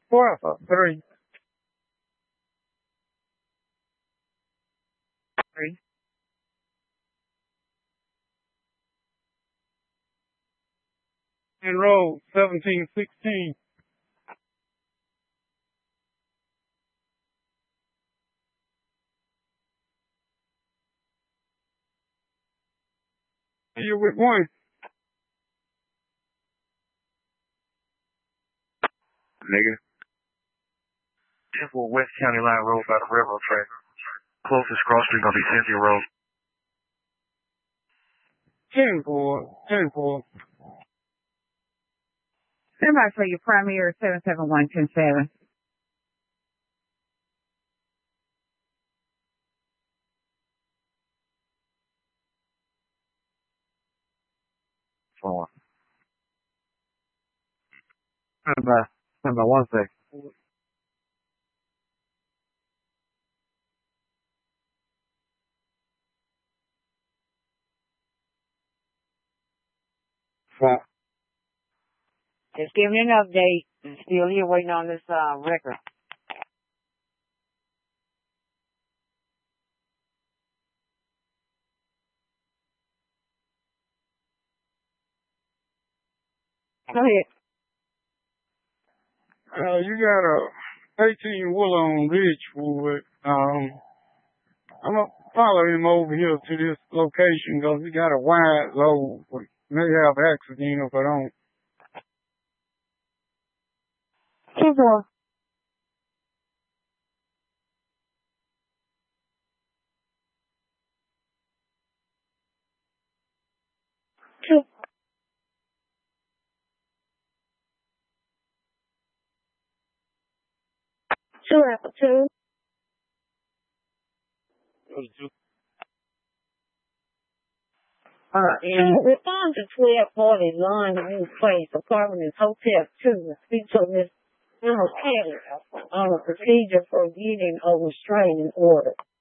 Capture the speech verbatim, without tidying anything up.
Four, three. Three. Enroll seventeen sixteen. You're with one. Nigga. Temple West County Line Road by the railroad track. Closest cross street gonna be Cynthia Road. Ten four. Ten four. Somebody for your primary seven seven one ten seven. Four. Stand by. Stand by one sec. Four. Just give me an update. I'm still here waiting on this uh, record. Go ahead. Uh, you got a eighteen Wooler on Ridgewood. Um, I'm gonna follow him over here to this location because he got a wide load. May have accident if I don't. Keep going. Two. Two apple two. Uh, and respond to twelve forty line new place. Apartment is Hotel two. Speak to Miss Emma Taylor on a procedure for getting a restraining order.